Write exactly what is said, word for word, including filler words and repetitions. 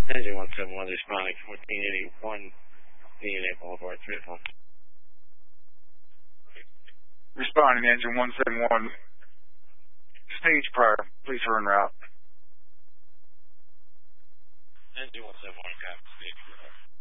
Engine one seven one responding fourteen eighty-one Indianapolis Boulevard three phone. Responding engine one seven one. Stage prior. Please run route. Engine one seven one, copy. Stage prior.